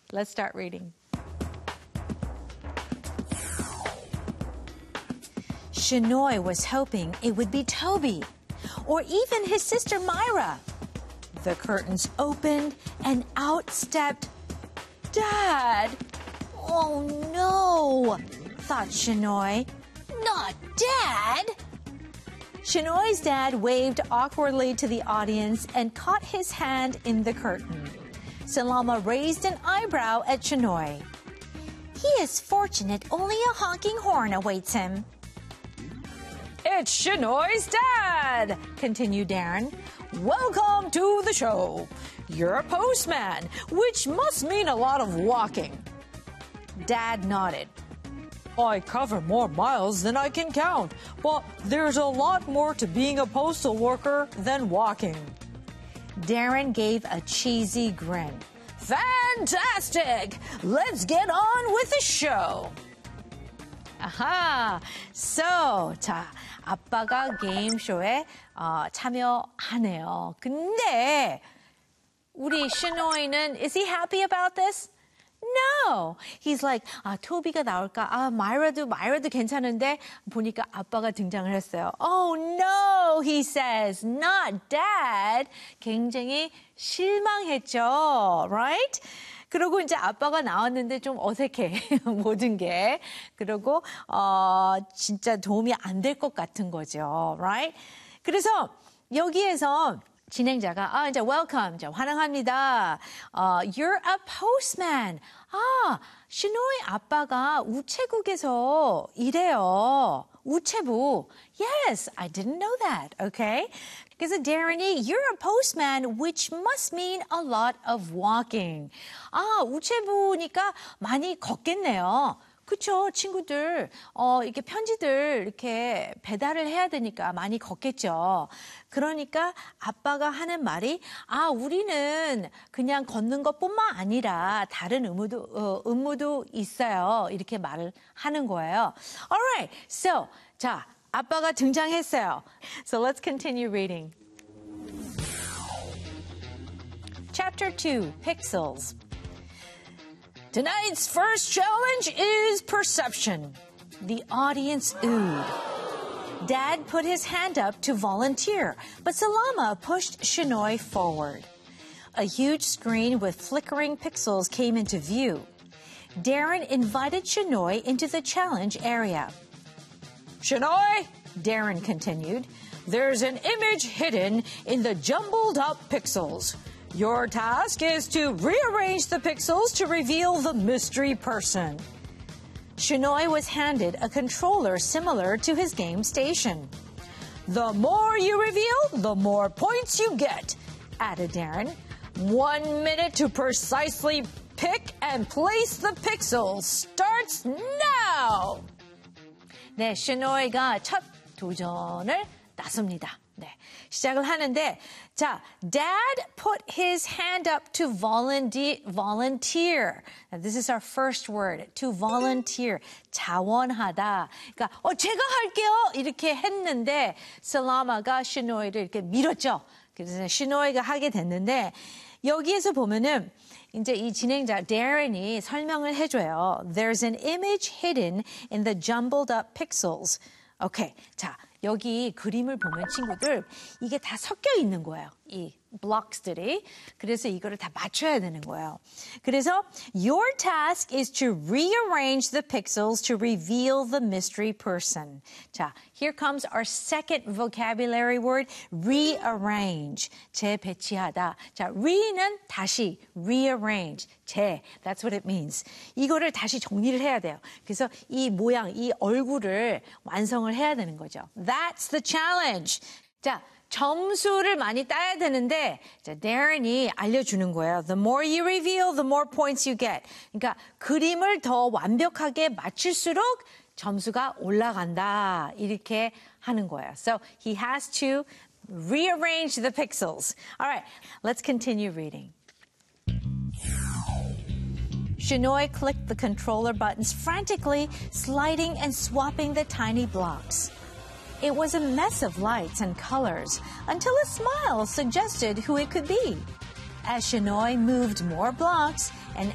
Let's start reading. Shenoy was hoping it would be Toby, or even his sister Myra. The curtains opened and out stepped Dad. Oh no, thought Shenoy. Not Dad! Shenoy's dad waved awkwardly to the audience and caught his hand in the curtain. Salama raised an eyebrow at Shenoy. He is fortunate only a honking horn awaits him. It's Shenoy's dad, continued Darren. Welcome to the show. You're a postman, which must mean a lot of walking. Dad nodded. I cover more miles than I can count, but there's a lot more to being a postal worker than walking. Darren gave a cheesy grin. Fantastic! Let's get on with the show. 아하, so, 자, 아빠가 게임쇼에 참여하네요. 근데 우리 Shenoy는, is he happy about this? No. He's like, 토비가 나올까? 마이라도 괜찮은데 보니까 아빠가 등장을 했어요. Oh no, he says, not dad. 굉장히 실망했죠, right? 그리고 이제 아빠가 나왔는데 좀 어색해, 모든 게. 그리고 진짜 도움이 안 될 것 같은 거죠, right? 그래서 여기에서 진행자가 이제 welcome, 환영합니다. You're a postman. Shenoy 아빠가 우체국에서 일해요. 우체부. Yes, I didn't know that. Okay. 그래서 Darren이 you're a postman, which must mean a lot of walking. 우체부니까 많이 걷겠네요. 그쵸, 친구들. 이렇게 편지들 이렇게 배달을 해야 되니까 많이 걷겠죠. 그러니까 아빠가 하는 말이, 우리는 그냥 걷는 것뿐만 아니라 다른 의무도 있어요. 이렇게 말을 하는 거예요. Alright, so, 자, 아빠가 등장했어요. So let's continue reading. Chapter 2, Pixels. Tonight's first challenge is perception. The audience oohed. Dad put his hand up to volunteer, but Salama pushed Shenoy forward. A huge screen with flickering pixels came into view. Darren invited Shenoy into the challenge area. Shenoy, Darren continued, there's an image hidden in the jumbled up pixels. Your task is to rearrange the pixels to reveal the mystery person. Shenoy was handed a controller similar to his game station. The more you reveal, the more points you get, added Darren. 1 minute to precisely pick and place the pixels starts now. 네, Shenoy가 첫 도전을 나섭니다. 네, 시작을 하는데, 자, Dad put his hand up to volunteer. Now, this is our first word, to volunteer. 자원하다. 그러니까, 제가 할게요. 이렇게 했는데, Salama가 Shenoy를 이렇게 밀었죠. 그래서 Shenoy가 하게 됐는데, 여기에서 보면은, 이제 이 진행자 Darren이 설명을 해줘요. There's an image hidden in the jumbled up pixels. 오케이. 자, 여기 그림을 보면 친구들 이게 다 섞여 있는 거예요. 이 blocks들이. 그래서 이거를 다 맞춰야 되는 거예요. 그래서 your task is to rearrange the pixels to reveal the mystery person. 자, here comes our second vocabulary word, rearrange. 재배치하다. 자, re는 다시, rearrange. That's what it means. 이거를 다시 정리를 해야 돼요. 그래서 이 모양, 이 얼굴을 완성을 해야 되는 거죠. That's the challenge. 자, 점수를 많이 따야 되는데, 자, Darren이 알려주는 거예요. The more you reveal, the more points you get. 그러니까 그림을 더 완벽하게 맞출수록 점수가 올라간다. 이렇게 하는 거예요. So he has to rearrange the pixels. All right, let's continue reading. Shenoy clicked the controller buttons frantically, sliding and swapping the tiny blocks. It was a mess of lights and colors until a smile suggested who it could be. As Shenoy moved more blocks, an